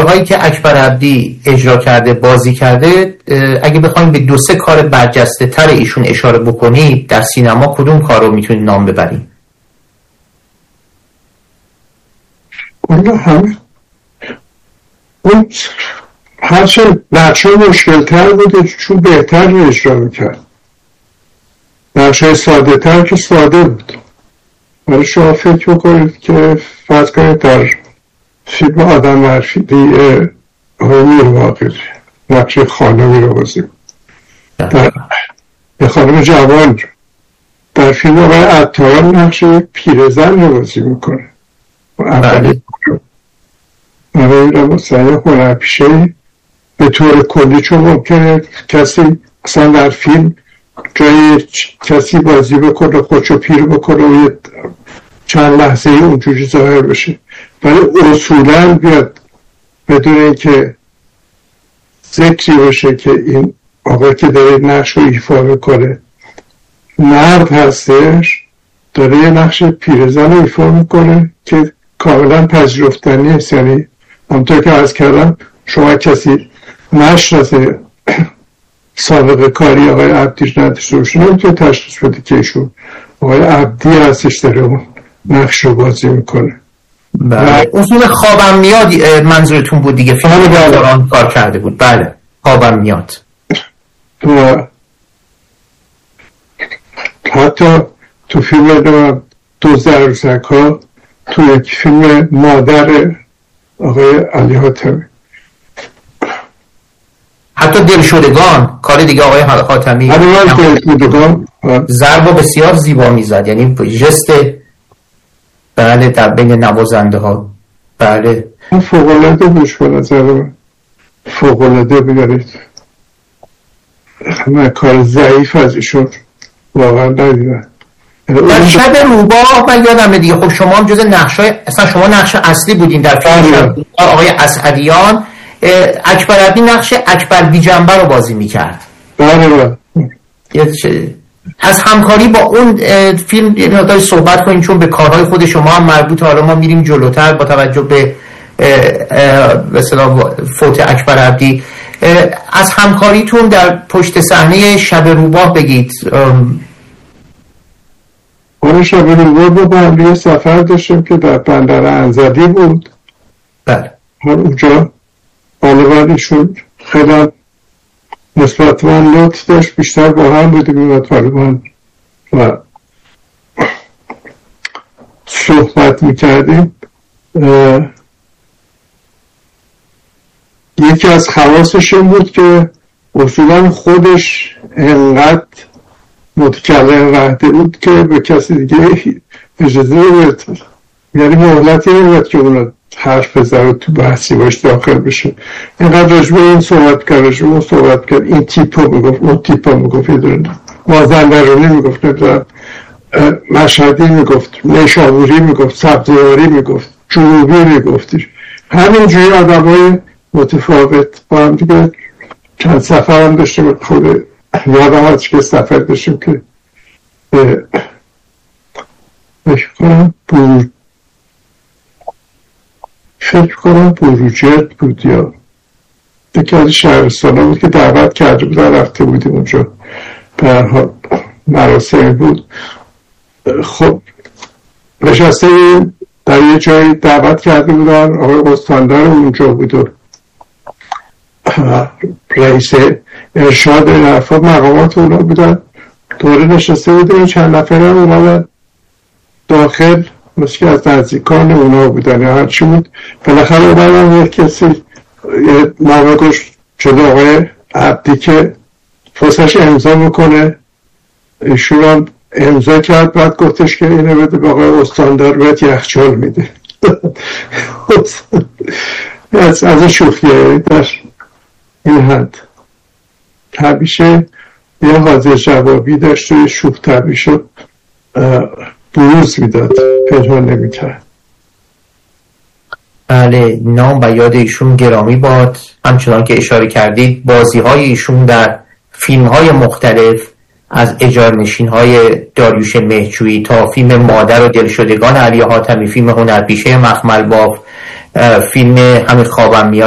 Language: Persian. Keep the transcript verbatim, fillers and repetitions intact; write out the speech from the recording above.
هایی که اکبر عبدی اجرا کرده، بازی کرده، اگه بخوایم به دو سه کار برجسته تر ایشون اشاره بکنید در سینما، کدوم کار رو میتونید نام ببرید؟ اون همه اون هرچه نقشه مشکل تر بوده چون بهتر رو اجرا میکرد. نقشه ساده تر که ساده بود. برای شما فکر بکنید که فرض کنید در فیلم آدم مرفیدی آقای میرواقعی نقشه خانمی رو بازی در یه خانم جوان، در فیلم آقای عطار نقشه پیرزن رو بازی میکنه. اولی من رو مستعی هنرپیشه به طور کلی، چون ممکنه کسی اصلا در فیلم جای کسی بازی بکنه خودشو پیر بکنه و یه چند لحظه اونجوری ظاهر بشه، ولی اصولا بیاد بدون اینکه ذکری باشه که این آقا که داره نقش رو ایفا میکنه مرد هستش، داره یه نقش پیرزن رو ایفا میکنه که کاملا پذیرفتنی است. یعنی همونطور که عرض کردم شما کسی نشناسه سابقه کاری آقای عبدی نداشته باشه نمیتونه تشخیص بده که ایشون آقای عبدی هستش داره اون نقش رو بازی میکنه. بله. اصول خوابم میاد منظورتون بود دیگه، فیلم دوران کار کرده بود. بله خوابم میاد. و حتی تو فیلم دو زرزک ها، تو یک فیلم مادر آقای علی حاتمی، حتی دلشدگان کار دیگه آقای حاتمی دلشدگان ضرب بسیار زیبا میزد، یعنی جست بله در بین نوازنده ها. بله فوق‌العاده بوش به نظر من فوق‌العاده بیارید. من کار ضعیف از ایشون واقعا ندیدم. در شب روباه من یادمه دیگه، خب شما هم جز نقشای اصلا شما نقش اصلی بودین در فیلم شب روباه آقای اسعدیان. اکبر عبدی نقش اکبر بیجنبه رو بازی میکرد. بله بله. از همکاری با اون فیلم یه مقدار صحبت کنیم چون به کارهای خود شما هم مربوطه. حالا ما میریم جلوتر با توجه به به اصطلاح فوت اکبر عبدی. از همکاریتون در پشت صحنه شب روباه بگید. اون شب روباه با هم یه سفر داشتیم که در بندر انزلی بود. بله. اونجا غالبا ایشون خیلی نسبت من لطف داشت، بیشتر با هم بودیم غالبا و صحبت میکردیم. یکی از خواصش این بود که اصولا خودش انقدر متکلم رهده بود که به کسی دیگه اجازه نمیداد، یعنی مهلتی نمیداد که اون حرف بزنه تو بحثی باش داخل بشه. اینقدر رجبه این صحبت کرد، رجبه اون صحبت کرد، این تیپ رو میگفت، اون تیپ رو میگفت، مازندرانی میگفت، مشهدی میگفت، نیشابوری میگفت، سبزواری میگفت، جنوبی میگفتش. همینجوری آدم های متفاوت با هم دیگه. چند سفر هم داشتیم، خود یادم هست که سفر داشتیم که فکر کنم برو فکر کنم بروجرد بود یا یکی از شهرستان ها بود که دعوت کرده بود، رفته بودیم اونجا، به هر حال مراسم بود. خب نشسته در یه جایی دعوت کرده بودن، آقای استاندار اونجا بود و رئیس ارشاد حرفا مقامات اونا بودن، دوره نشسته بودن. چند نفر هم اومدن داخل، مثل که از نزدیکان اونا بودن یا هرچی بود. بالاخره اومدن یک کسی یه نامه گوش جلو آقای عبدی که فسش امضا بکنه. ایشون هم امضا کرد، بعد گفتش که اینه بده به آقای استاندار، باید یخچال میده. از از شوخیه در این حد. همیشه یه حاضر جوابی داشت و شوخ طبعی شد، بروز میداد، پنهان نمیکرد. بله، نام و یاد ایشون گرامی باد. همچنان که اشاره کردید بازی های ایشون در فیلم های مختلف، از اجارنشین های داریوش مهرجویی تا فیلم مادر و دلشدگان علی حاتمی، فیلم هنرپیشه مخمل باف، فیلم همین خوابم میاد